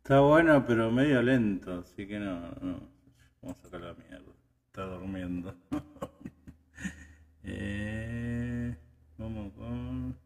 Está bueno, pero medio lento, así que no, no. Vamos a sacar la mierda. Está durmiendo. Vamos con...